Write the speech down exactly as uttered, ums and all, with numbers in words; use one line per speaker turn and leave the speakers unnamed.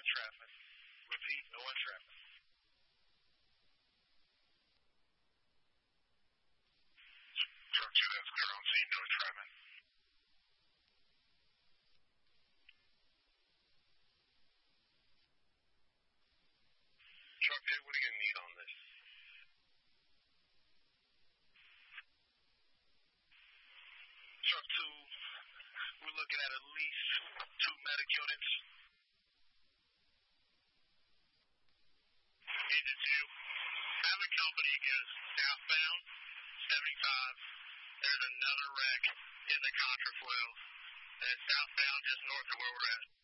on traffic. Repeat, no on traffic. Truck two, that's clear on scene, no traffic. Truck two, what are you going to need on this? Truck two, we're looking at at least two medic units. Engine two, have a company goes southbound, seventy-five. There's another wreck in the contraflow. And it's southbound just north of where we're at.